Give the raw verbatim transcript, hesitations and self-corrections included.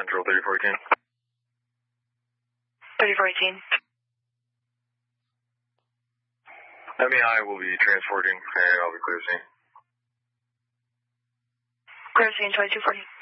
Central thirty-four eighteen. thirty-four eighteen. M E I will be transporting, and I'll be clear scene. Clear scene twenty-two forty.